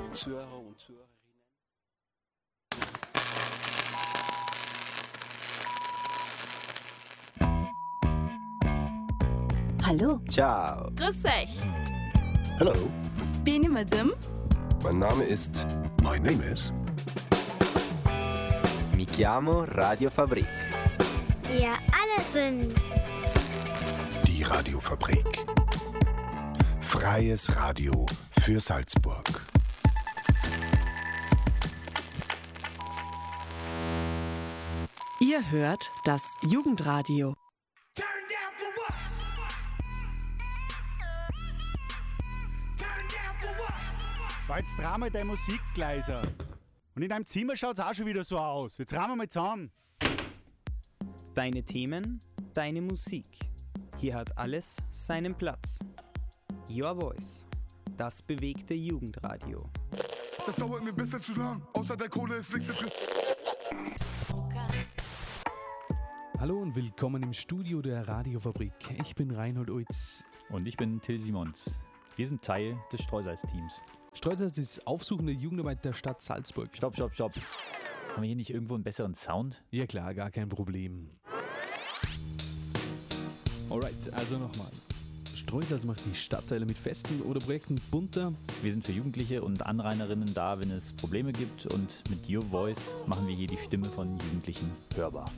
Zuhörer und Zuhörerinnen. Hallo. Ciao. Grüß euch. Hello. Bin ich Madame? Mein Name ist... My name is. Mi chiamo Radio Fabrik. Wir alle sind Die Radiofabrik. Freies Radio für Salzburg. Ihr hört das Jugendradio. War jetzt dreh mal deine Musik leiser. Und in deinem Zimmer schaut es auch schon wieder so aus. Jetzt rahmen wir mal zusammen. Deine Themen, deine Musik. Hier hat alles seinen Platz. Your Voice, das bewegte Jugendradio. Das dauert mir ein bisschen zu lang. Außer der Kohle ist nichts interessant. Hallo und willkommen im Studio der Radiofabrik. Ich bin Reinhold Uitz. Und ich bin Till Simons. Wir sind Teil des Streusalz-Teams. Streusalz ist aufsuchende Jugendarbeit der Stadt Salzburg. Stopp. Haben wir hier nicht irgendwo einen besseren Sound? Ja klar, gar kein Problem. Alright, also nochmal. Streusalz macht die Stadtteile mit Festen oder Projekten bunter. Wir sind für Jugendliche und Anrainerinnen da, wenn es Probleme gibt. Und mit Your Voice machen wir hier die Stimme von Jugendlichen hörbar.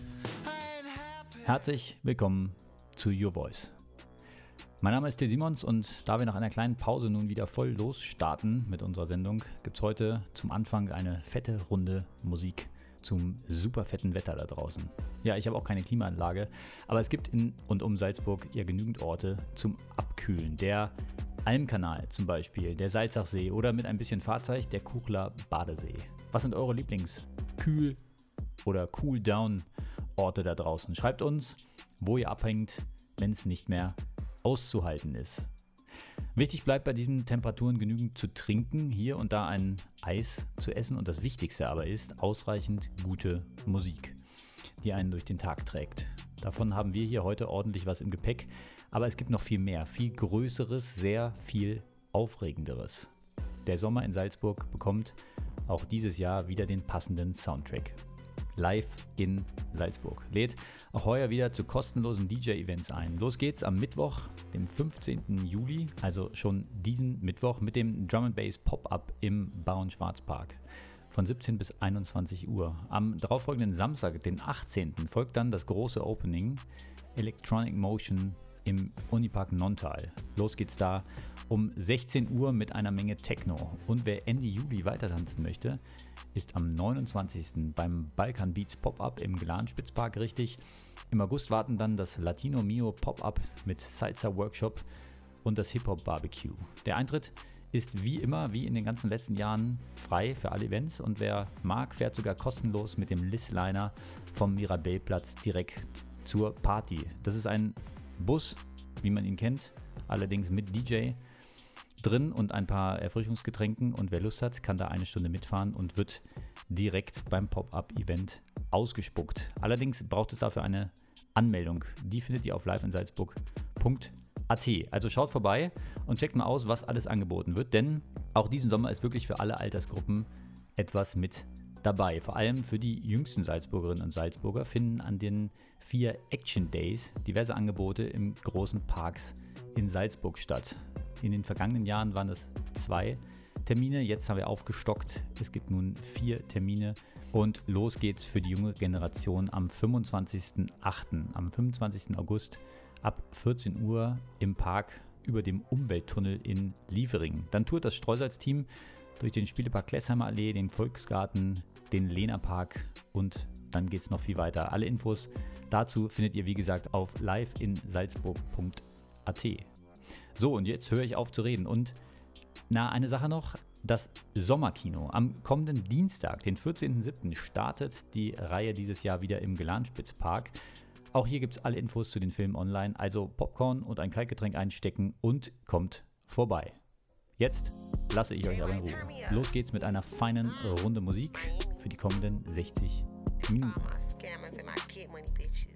Herzlich willkommen zu Your Voice. Mein Name ist Till Simons und da wir nach einer kleinen Pause nun wieder voll losstarten mit unserer Sendung, gibt es heute zum Anfang eine fette Runde Musik zum super fetten Wetter da draußen. Ja, ich habe auch keine Klimaanlage, aber es gibt in und um Salzburg ja genügend Orte zum Abkühlen. Der Almkanal zum Beispiel, der Salzachsee oder mit ein bisschen Fahrzeug der Kuchler Badesee. Was sind eure Lieblings-Kühl- oder Cool-Down-Orte da draußen? Schreibt uns, wo ihr abhängt, wenn es nicht mehr auszuhalten ist. Wichtig bleibt bei diesen Temperaturen genügend zu trinken, hier und da ein Eis zu essen und das Wichtigste aber ist ausreichend gute Musik, die einen durch den Tag trägt. Davon haben wir hier heute ordentlich was im Gepäck, aber es gibt noch viel mehr, viel Größeres, sehr viel Aufregenderes. Der Sommer in Salzburg bekommt auch dieses Jahr wieder den passenden Soundtrack. Live in Salzburg lädt auch heuer wieder zu kostenlosen DJ-Events ein. Los geht's am Mittwoch, dem 15. Juli, also schon diesen Mittwoch, mit dem Drum & Bass Pop-Up im Bauern-Schwarz-Park von 17 bis 21 Uhr. Am darauffolgenden Samstag, den 18. folgt dann das große Opening Electronic Motion im Unipark Nonntal. Los geht's da um 16 Uhr mit einer Menge Techno. Und wer Ende Juli weiter tanzen möchte, ist am 29. beim Balkan Beats Pop-Up im Glanspitzpark richtig. Im August warten dann das Latino Mio Pop-Up mit Salsa Workshop und das Hip-Hop Barbecue. Der Eintritt ist wie immer, wie in den ganzen letzten Jahren, frei für alle Events und wer mag, fährt sogar kostenlos mit dem Lisliner vom Mirabellplatz direkt zur Party. Das ist ein Bus, wie man ihn kennt, allerdings mit DJ drin und ein paar Erfrischungsgetränken und wer Lust hat, kann da eine Stunde mitfahren und wird direkt beim Pop-Up-Event ausgespuckt. Allerdings braucht es dafür eine Anmeldung. Die findet ihr auf liveinsalzburg.at. Also schaut vorbei und checkt mal aus, was alles angeboten wird, denn auch diesen Sommer ist wirklich für alle Altersgruppen etwas mit dabei. Vor allem für die jüngsten Salzburgerinnen und Salzburger finden an den 4 Action Days diverse Angebote in großen Parks in Salzburg statt. In den vergangenen Jahren waren es 2 Termine, jetzt haben wir aufgestockt. Es gibt nun 4 Termine und los geht's für die junge Generation am 25.08. Am 25. August ab 14 Uhr im Park über dem Umwelttunnel in Liefering. Dann tourt das Streusalz-Team durch den Spielepark Klesheimer Allee, den Volksgarten, den Lehner-Park und dann geht's noch viel weiter. Alle Infos dazu findet ihr wie gesagt auf liveinsalzburg.at. So, und jetzt höre ich auf zu reden und eine Sache noch, das Sommerkino. Am kommenden Dienstag, den 14.07. startet die Reihe dieses Jahr wieder im Glanspitzpark. Auch hier gibt es alle Infos zu den Filmen online, also Popcorn und ein Kaltgetränk einstecken und kommt vorbei. Jetzt lasse ich euch aber in Ruhe. Los geht's mit einer feinen Runde Musik für die kommenden 60 Minuten.